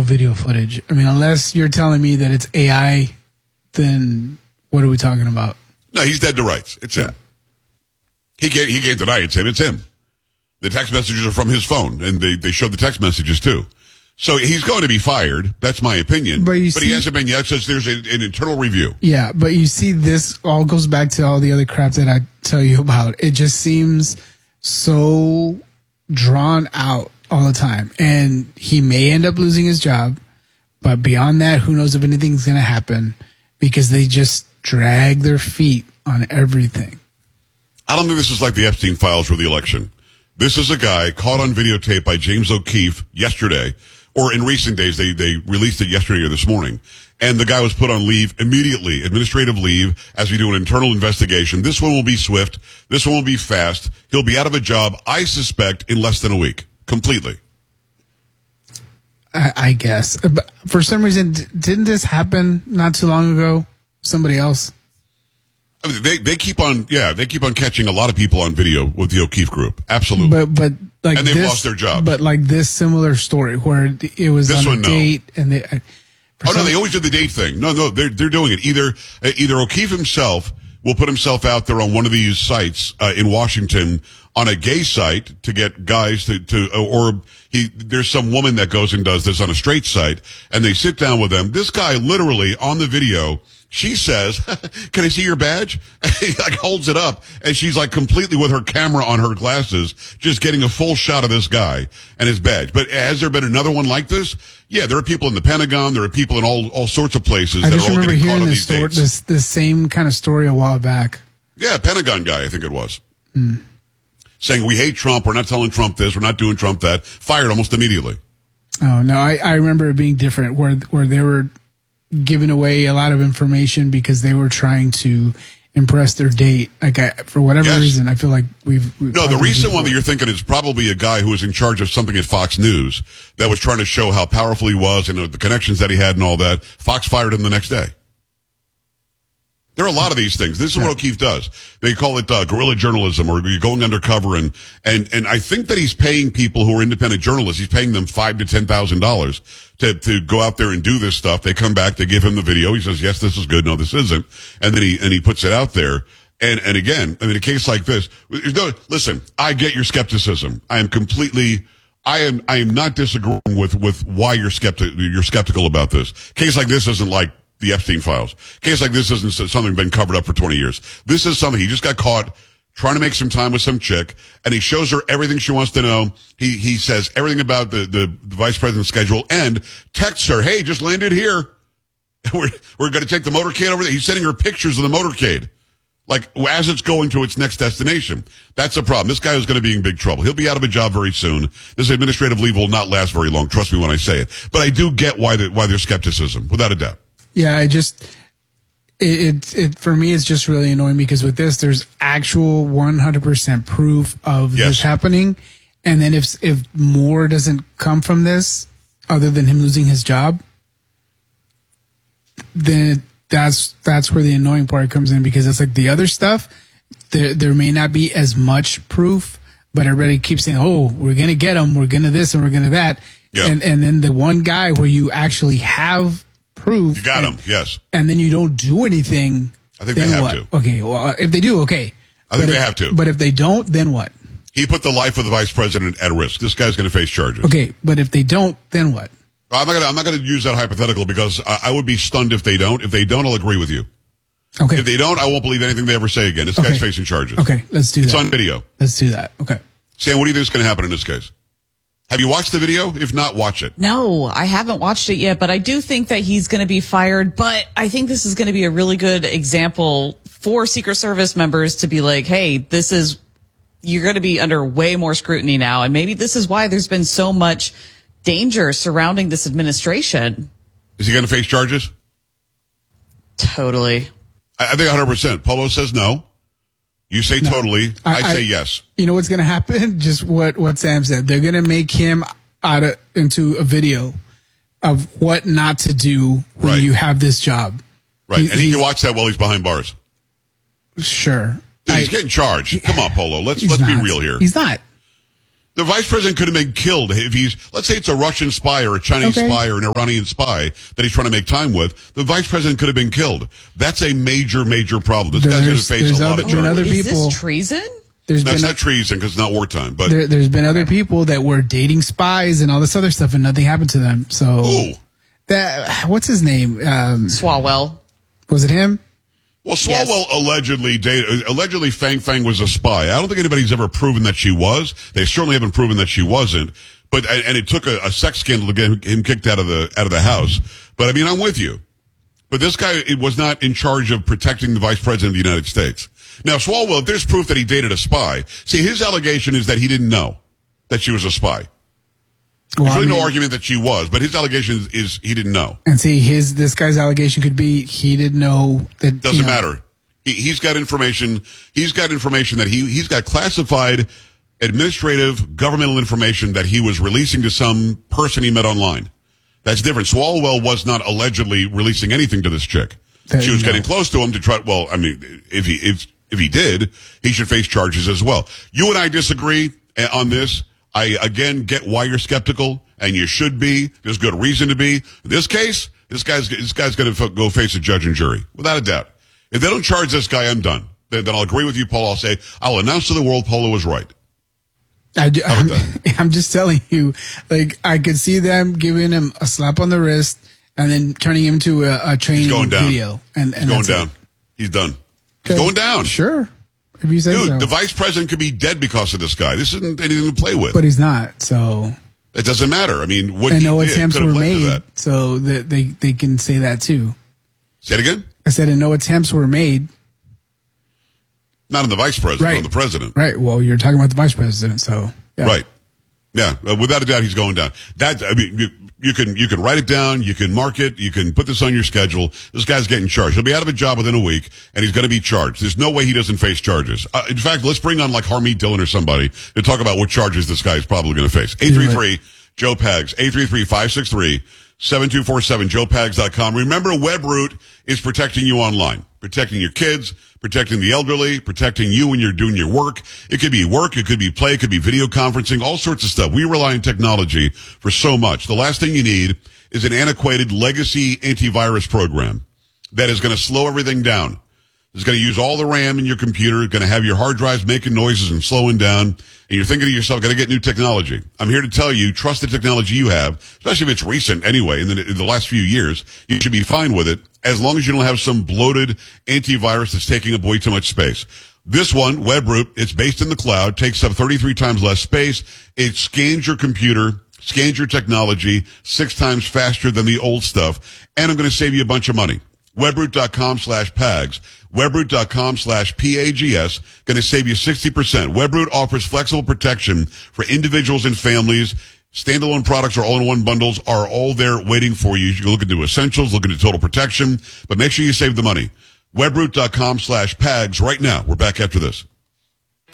video footage. I mean, unless you're telling me that it's AI, then what are we talking about? No, he's dead to rights. It's him. He can't deny it's him. It's him. The text messages are from his phone, and they show the text messages too. So he's going to be fired. That's my opinion. But he hasn't been yet, since there's an internal review. Yeah, but you see, this all goes back to all the other crap that I tell you about. It just seems so drawn out all the time. And he may end up losing his job. But beyond that, who knows if anything's going to happen, because they just drag their feet on everything. I don't think this is like the Epstein files for the election. This is a guy caught on videotape by James O'Keefe yesterday, or in recent days. They released it yesterday or this morning. And the guy was put on leave immediately, administrative leave, as we do an internal investigation. This one will be swift. This one will be fast. He'll be out of a job, I suspect, in less than a week. Completely. I guess. But for some reason, didn't this happen not too long ago? Somebody else? I mean, they keep on catching a lot of people on video with the O'Keefe group. Absolutely. But like, and they've lost their jobs. But like this similar story where it was this on a date, and they. No, they always do the date thing. No, they're doing it. Either O'Keefe himself will put himself out there on one of these sites in Washington on a gay site to get guys there's some woman that goes and does this on a straight site, and they sit down with them. This guy literally on the video, she says, "Can I see your badge?" He like holds it up, and she's like completely with her camera on her glasses, just getting a full shot of this guy and his badge. But has there been another one like this? Yeah, there are people in the Pentagon. There are people in all sorts of places. I just remember hearing this same kind of story a while back. Yeah, Pentagon guy, I think it was. Saying, we hate Trump, we're not telling Trump this, we're not doing Trump that. Fired almost immediately. Oh, no, I remember it being different, where they were giving away a lot of information because they were trying to impress their date. Like, for whatever reason, I feel like we've no, the recent one that you're thinking is probably a guy who was in charge of something at Fox News that was trying to show how powerful he was and the connections that he had and all that. Fox fired him the next day. There are a lot of these things. This is what O'Keefe does. They call it guerrilla journalism, or going undercover, and I think that he's paying people who are independent journalists. He's paying them $5,000 to $10,000 to go out there and do this stuff. They come back, they give him the video. He says, "Yes, this is good. No, this isn't," and then he puts it out there. And again, I mean, a case like this. Listen, I get your skepticism. I am not disagreeing with why you're skeptical about this. Case like this isn't like the Epstein files. Case like this isn't something been covered up for 20 years. This is something he just got caught trying to make some time with some chick, and he shows her everything she wants to know. He says everything about the vice president's schedule, and texts her, "Hey, just landed here. We're going to take the motorcade over there." He's sending her pictures of the motorcade, like as it's going to its next destination. That's the problem. This guy is going to be in big trouble. He'll be out of a job very soon. This administrative leave will not last very long. Trust me when I say it. But I do get why there's skepticism, without a doubt. Yeah, it for me, it's just really annoying because with this, there's actual 100% proof of this happening. And then if more doesn't come from this, other than him losing his job, then that's where the annoying part comes in, because it's like the other stuff, there may not be as much proof, but everybody keeps saying, "Oh, we're going to get him, we're going to this, and we're going to that." Yeah. And then the one guy where you actually have proof. You got him, yes. And then you don't do anything. I think they have to. Okay, well, if they do, okay. I think they have to. But if they don't, then what? He put the life of the vice president at risk. This guy's going to face charges. Okay, but if they don't, then what? I'm not going to use that hypothetical, because I would be stunned if they don't. If they don't, I'll agree with you. Okay. If they don't, I won't believe anything they ever say again. This guy's facing charges. Okay, let's do that. It's on video. Let's do that. Okay. Sam, what do you think is going to happen in this case? Have you watched the video? If not, watch it. No, I haven't watched it yet, but I do think that he's going to be fired. But I think this is going to be a really good example for Secret Service members to be like, hey, you're going to be under way more scrutiny now. And maybe this is why there's been so much danger surrounding this administration. Is he going to face charges? Totally. I think 100%. Polo says no. You say no. Totally. I say yes. You know what's going to happen? Just what Sam said. They're going to make him into a video of what not to do when you have this job. Right. And he can watch that while he's behind bars. Sure. Dude, he's getting charged. Come on, Polo. Let's be real here. He's not. The vice president could have been killed if let's say it's a Russian spy or a Chinese spy or an Iranian spy that he's trying to make time with. The vice president could have been killed. That's a major, major problem. This guy's going to face a lot of charges. Is this treason? That's not treason because it's not wartime. But there's been other people that were dating spies and all this other stuff, and nothing happened to them. So what's his name? Swalwell. Was it him? Well, Swalwell allegedly Fang Fang was a spy. I don't think anybody's ever proven that she was. They certainly haven't proven that she wasn't. But and it took a sex scandal to get him kicked out of the house. But I mean, I'm with you. But this guy was not in charge of protecting the vice president of the United States. Now, Swalwell, if there's proof that he dated a spy, see, his allegation is that he didn't know that she was a spy. There's really no argument that she was, but his allegation is he didn't know. And see, this guy's allegation could be he didn't know that. Doesn't matter. He's got information. He's got information that he's got classified administrative governmental information that he was releasing to some person he met online. That's different. Swalwell was not allegedly releasing anything to this chick. She was getting close to him to try. Well, I mean, if he did, he should face charges as well. You and I disagree on this. I, again, get why you're skeptical, and you should be. There's good reason to be. In this case, this guy's going to go face a judge and jury, without a doubt. If they don't charge this guy, I'm done. Then I'll agree with you, Paul. I'll say, I'll announce to the world Polo was right. I'm just telling you, like, I could see them giving him a slap on the wrist and then turning him to a training video. And He's going down. He's done. He's going down. Sure. If you say Dude, so. The vice president could be dead because of this guy. This isn't anything to play with. But he's not, so. It doesn't matter. I mean, what I he know did attempts could have were led to made, that. so that they can say that too. Say it again? I said, and no attempts were made. Not on the vice president, on the president. Right. Well, you're talking about the vice president, so. Yeah. Right. Yeah. Without a doubt, he's going down. I mean, you can write it down. You can mark it. You can put this on your schedule. This guy's getting charged. He'll be out of a job within a week, and he's going to be charged. There's no way he doesn't face charges. In fact, let's bring on like Harmeet Dillon or somebody to talk about what charges this guy is probably going to face. 833-JOE-PAGS. 833-563-7247. JoePags.com. Remember, Webroot is protecting you online, protecting your kids, protecting the elderly, protecting you when you're doing your work. It could be work, it could be play, it could be video conferencing, all sorts of stuff. We rely on technology for so much. The last thing you need is an antiquated legacy antivirus program that is going to slow everything down. It's going to use all the RAM in your computer, going to have your hard drives making noises and slowing down, and you're thinking to yourself, got to get new technology. I'm here to tell you, trust the technology you have, especially if it's recent anyway, in the last few years. You should be fine with it, as long as you don't have some bloated antivirus that's taking up way too much space. This one, Webroot, it's based in the cloud, takes up 33 times less space. It scans your computer, scans your technology 6 times faster than the old stuff, and I'm going to save you a bunch of money. Webroot.com/PAGS. Webroot.com/PAGS. Going to save you 60%. Webroot offers flexible protection for individuals and families. Standalone products or all-in-one bundles are all there waiting for you. You can look into essentials, look into total protection, but make sure you save the money. Webroot.com/PAGS right now. We're back after this.